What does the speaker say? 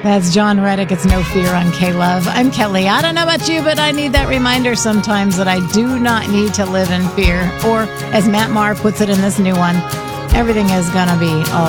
That's John Reddick. It's No Fear on K-Love. I'm Kelly. I don't know about you, but I need that reminder sometimes that I do not need to live in fear. Or, as Matt Maher puts it in this new one, everything is going to be all